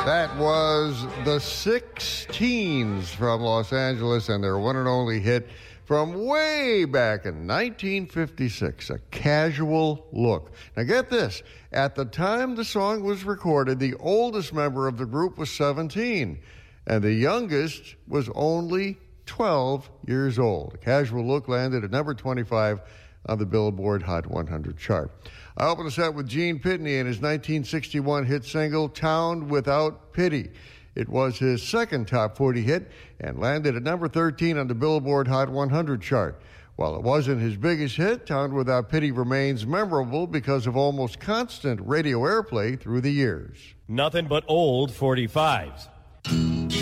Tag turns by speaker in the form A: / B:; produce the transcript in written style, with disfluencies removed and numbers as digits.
A: That was the 16s from Los Angeles and their one and only hit from way back in 1956, A Casual Look. Now get this, at the time the song was recorded, the oldest member of the group was 17, and the youngest was only 12 years old. A Casual Look landed at number 25 on the Billboard Hot 100 chart. I opened the set with Gene Pitney and his 1961 hit single, Town Without Pity. It was his second top 40 hit and landed at number 13 on the Billboard Hot 100 chart. While it wasn't his biggest hit, Town Without Pity remains memorable because of almost constant radio airplay through the years.
B: Nothing but old 45s.